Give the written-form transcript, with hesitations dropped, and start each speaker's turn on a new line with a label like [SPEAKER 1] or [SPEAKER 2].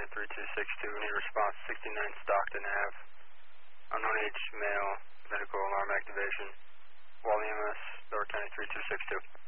[SPEAKER 1] County 3262. Need response 69 Stockton Ave. Unknown age male, medical alarm activation. Wall EMS, Door County 3262.